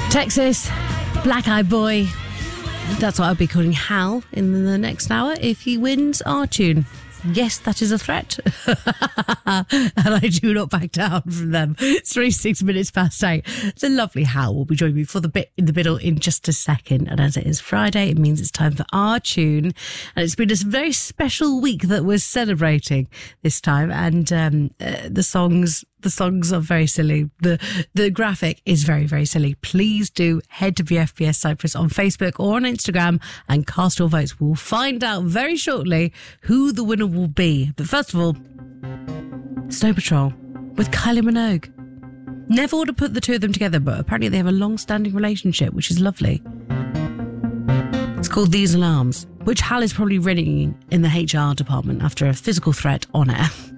Texas, Black Eyed Boy. That's what I'll be calling Hal in the next hour if he wins our tune. Yes, that is a threat. And I do not back down from them. It's 36 minutes past 8. It's a lovely Hal will be joining me for the bit in the middle in just a second. And as it is Friday, it means it's time for our tune. And it's been a very special week that we're celebrating this time. And the songs are very silly. The graphic is very, very silly. Please do head to BFBS Cyprus on Facebook or on Instagram and cast your votes. We'll find out very shortly who the winner will be. But first of all, Snow Patrol with Kylie Minogue. Never would have put the two of them together, but apparently they have a long-standing relationship, which is lovely. It's called These Alarms, which Hal is probably ringing in the HR department after a physical threat on air.